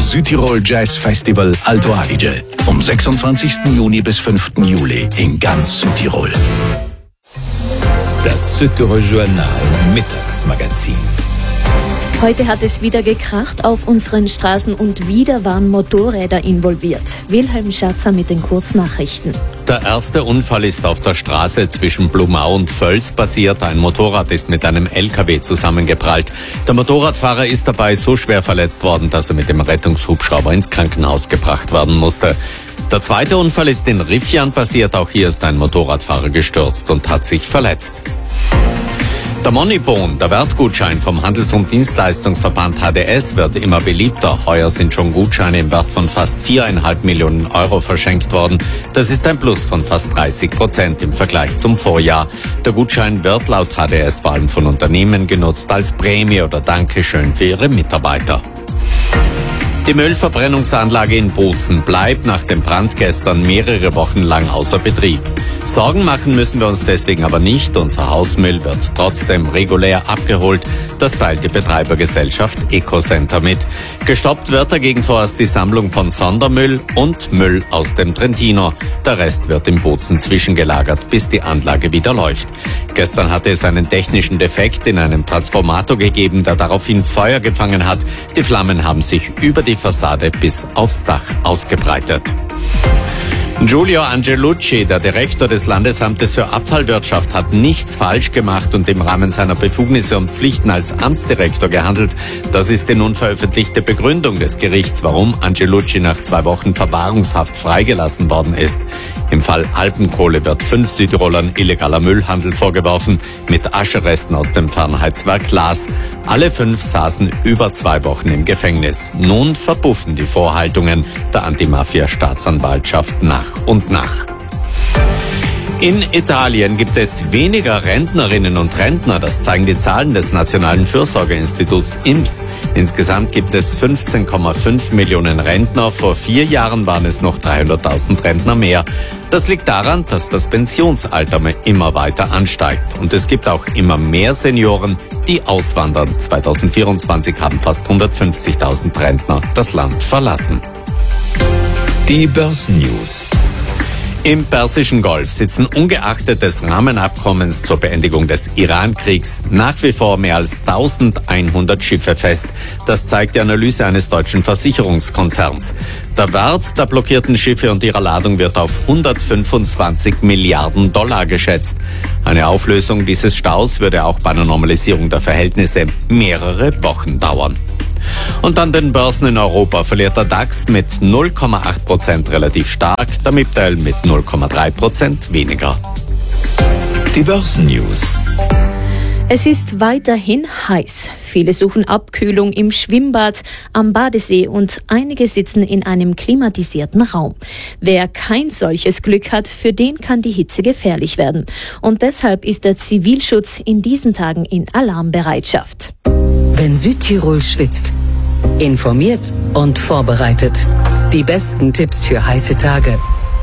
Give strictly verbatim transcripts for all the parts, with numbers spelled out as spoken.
Südtirol Jazz Festival Alto Adige. Vom sechsundzwanzigsten Juni bis fünften Juli in ganz Südtirol. Das Südtirol Journal Mittagsmagazin. Heute hat es wieder gekracht auf unseren Straßen und wieder waren Motorräder involviert. Wilhelm Schatzer mit den Kurznachrichten. Der erste Unfall ist auf der Straße zwischen Blumau und Völs passiert. Ein Motorrad ist mit einem L K W zusammengeprallt. Der Motorradfahrer ist dabei so schwer verletzt worden, dass er mit dem Rettungshubschrauber ins Krankenhaus gebracht werden musste. Der zweite Unfall ist in Riffian passiert. Auch hier ist ein Motorradfahrer gestürzt und hat sich verletzt. Der Moneybon, der Wertgutschein vom Handels- und Dienstleistungsverband H D S, wird immer beliebter. Heuer sind schon Gutscheine im Wert von fast viereinhalb Millionen Euro verschenkt worden. Das ist ein Plus von fast dreißig Prozent im Vergleich zum Vorjahr. Der Gutschein wird laut H D S vor allem von Unternehmen genutzt als Prämie oder Dankeschön für ihre Mitarbeiter. Die Müllverbrennungsanlage in Bozen bleibt nach dem Brand gestern mehrere Wochen lang außer Betrieb. Sorgen machen müssen wir uns deswegen aber nicht. Unser Hausmüll wird trotzdem regulär abgeholt. Das teilt die Betreibergesellschaft Ecocenter mit. Gestoppt wird dagegen vorerst die Sammlung von Sondermüll und Müll aus dem Trentino. Der Rest wird in Bozen zwischengelagert, bis die Anlage wieder läuft. Gestern hatte es einen technischen Defekt in einem Transformator gegeben, der daraufhin Feuer gefangen hat. Die Flammen haben sich über die Fassade bis aufs Dach ausgebreitet. Giulio Angelucci, der Direktor des Landesamtes für Abfallwirtschaft, hat nichts falsch gemacht und im Rahmen seiner Befugnisse und Pflichten als Amtsdirektor gehandelt. Das ist die nun veröffentlichte Begründung des Gerichts, warum Angelucci nach zwei Wochen Verwahrungshaft freigelassen worden ist. Im Fall Alpenkohle wird fünf Südtirolern illegaler Müllhandel vorgeworfen, mit Ascheresten aus dem Fernheitswerk Glas. Alle fünf saßen über zwei Wochen im Gefängnis. Nun verpuffen die Vorhaltungen der Antimafia-Staatsanwaltschaft nach und nach. In Italien gibt es weniger Rentnerinnen und Rentner, das zeigen die Zahlen des Nationalen Fürsorgeinstituts I N P S. Insgesamt gibt es fünfzehn Komma fünf Millionen Rentner, vor vier Jahren waren es noch dreihunderttausend Rentner mehr. Das liegt daran, dass das Pensionsalter immer weiter ansteigt und es gibt auch immer mehr Senioren, die auswandern. zweitausendvierundzwanzig haben fast hundertfünfzigtausend Rentner das Land verlassen. Die Börsennews. Im Persischen Golf sitzen ungeachtet des Rahmenabkommens zur Beendigung des Iran-Kriegs nach wie vor mehr als eintausendeinhundert Schiffe fest. Das zeigt die Analyse eines deutschen Versicherungskonzerns. Der Wert der blockierten Schiffe und ihrer Ladung wird auf hundertfünfundzwanzig Milliarden Dollar geschätzt. Eine Auflösung dieses Staus würde auch bei einer Normalisierung der Verhältnisse mehrere Wochen dauern. Und an den Börsen in Europa verliert der DAX mit null Komma acht Prozent relativ stark, der M I B T E L mit null Komma drei Prozent weniger. Die Börsennews. Es ist weiterhin heiß. Viele suchen Abkühlung im Schwimmbad, am Badesee und einige sitzen in einem klimatisierten Raum. Wer kein solches Glück hat, für den kann die Hitze gefährlich werden. Und deshalb ist der Zivilschutz in diesen Tagen in Alarmbereitschaft. Wenn Südtirol schwitzt, informiert und vorbereitet. Die besten Tipps für heiße Tage.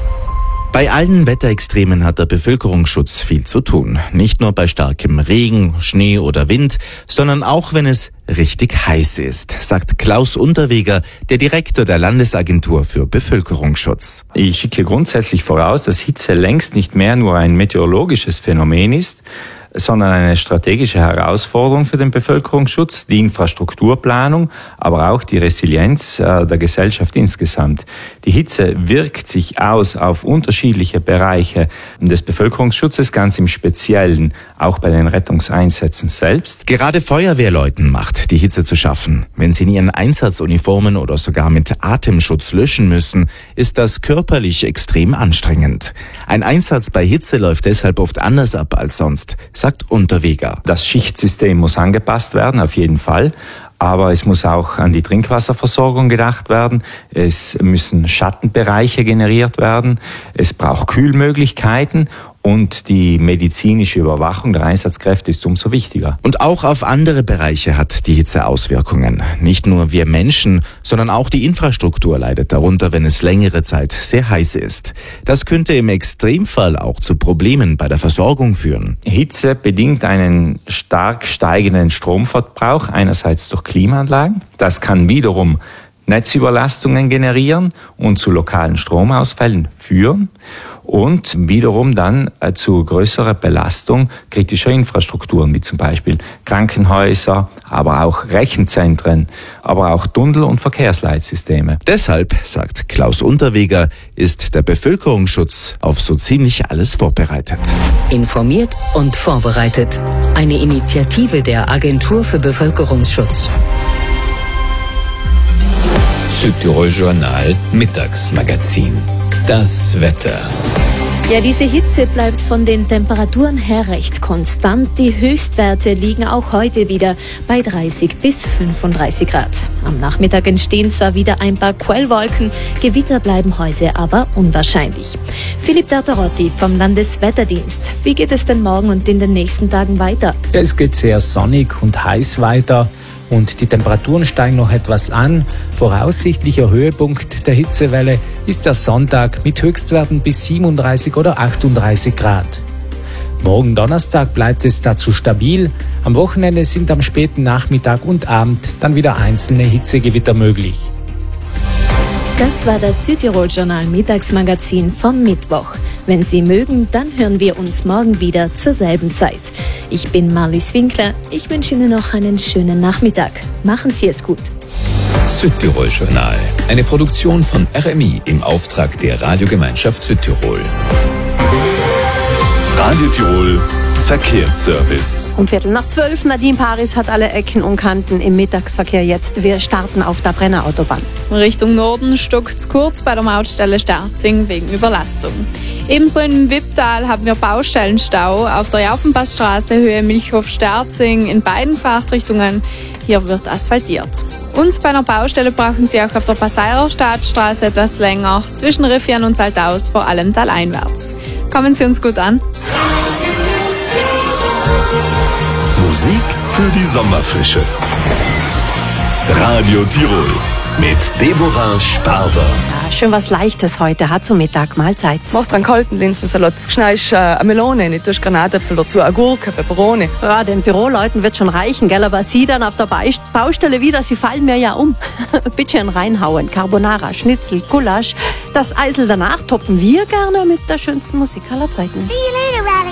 Bei allen Wetterextremen hat der Bevölkerungsschutz viel zu tun. Nicht nur bei starkem Regen, Schnee oder Wind, sondern auch wenn es richtig heiß ist, sagt Klaus Unterweger, der Direktor der Landesagentur für Bevölkerungsschutz. Ich schicke grundsätzlich voraus, dass Hitze längst nicht mehr nur ein meteorologisches Phänomen ist, sondern eine strategische Herausforderung für den Bevölkerungsschutz, die Infrastrukturplanung, aber auch die Resilienz äh, der Gesellschaft insgesamt. Die Hitze wirkt sich aus auf unterschiedliche Bereiche des Bevölkerungsschutzes, ganz im Speziellen auch bei den Rettungseinsätzen selbst. Gerade Feuerwehrleuten macht die Hitze zu schaffen. Wenn sie in ihren Einsatzuniformen oder sogar mit Atemschutz löschen müssen, ist das körperlich extrem anstrengend. Ein Einsatz bei Hitze läuft deshalb oft anders ab als sonst, sagt Unterweger. Das Schichtsystem muss angepasst werden, auf jeden Fall. Aber es muss auch an die Trinkwasserversorgung gedacht werden. Es müssen Schattenbereiche generiert werden. Es braucht Kühlmöglichkeiten. Und die medizinische Überwachung der Einsatzkräfte ist umso wichtiger. Und auch auf andere Bereiche hat die Hitze Auswirkungen. Nicht nur wir Menschen, sondern auch die Infrastruktur leidet darunter, wenn es längere Zeit sehr heiß ist. Das könnte im Extremfall auch zu Problemen bei der Versorgung führen. Hitze bedingt einen stark steigenden Stromverbrauch, einerseits durch Klimaanlagen. Das kann wiederum Netzüberlastungen generieren und zu lokalen Stromausfällen führen und wiederum dann zu größerer Belastung kritischer Infrastrukturen, wie zum Beispiel Krankenhäuser, aber auch Rechenzentren, aber auch Tunnel- und Verkehrsleitsysteme. Deshalb, sagt Klaus Unterweger, ist der Bevölkerungsschutz auf so ziemlich alles vorbereitet. Informiert und vorbereitet. Eine Initiative der Agentur für Bevölkerungsschutz. Südtirol Journal Mittagsmagazin. Das Wetter. Ja, diese Hitze bleibt von den Temperaturen her recht konstant. Die Höchstwerte liegen auch heute wieder bei dreißig bis fünfunddreißig Grad. Am Nachmittag entstehen zwar wieder ein paar Quellwolken, Gewitter bleiben heute aber unwahrscheinlich. Philipp Bertorotti vom Landeswetterdienst. Wie geht es denn morgen und in den nächsten Tagen weiter? Ja, es geht sehr sonnig und heiß weiter. Und die Temperaturen steigen noch etwas an. Voraussichtlicher Höhepunkt der Hitzewelle ist der Sonntag mit Höchstwerten bis siebenunddreißig oder achtunddreißig Grad. Morgen Donnerstag bleibt es dazu stabil. Am Wochenende sind am späten Nachmittag und Abend dann wieder einzelne Hitzegewitter möglich. Das war das Südtirol-Journal Mittagsmagazin vom Mittwoch. Wenn Sie mögen, dann hören wir uns morgen wieder zur selben Zeit. Ich bin Marlies Winkler. Ich wünsche Ihnen noch einen schönen Nachmittag. Machen Sie es gut. Südtirol Journal. Eine Produktion von R M I im Auftrag der Radiogemeinschaft Südtirol. Radio Tirol Verkehrsservice. Um Viertel nach zwölf, Nadine Paris hat alle Ecken und Kanten im Mittagsverkehr jetzt. Wir starten auf der Brenner Autobahn. Richtung Norden stockt es kurz bei der Mautstelle Sterzing wegen Überlastung. Ebenso im Wipptal haben wir Baustellenstau auf der Jaufenpassstraße Höhe Milchhof-Sterzing in beiden Fahrtrichtungen. Hier wird asphaltiert. Und bei einer Baustelle brauchen Sie auch auf der Passeirer Stadtstraße etwas länger, zwischen Riffian und Saltaus, vor allem taleinwärts. Kommen Sie uns gut an. Musik für die Sommerfrische. Radio Tirol mit Deborah Sparber. Ja, schön was Leichtes heute, hat zum Mittag Mahlzeit. Mach dir einen kalten Linsensalat. Schneidest äh, eine Melone, nicht tust Granatäpfel dazu, eine Gurke, Peperoni. Ja, den Büroleuten wird schon reichen, gell? Aber Sie dann auf der Baustelle wieder, Sie fallen mir ja um. Bitte reinhauen, Carbonara, Schnitzel, Gulasch. Das Eisel danach toppen wir gerne mit der schönsten Musik aller Zeiten. See you later, Ralph.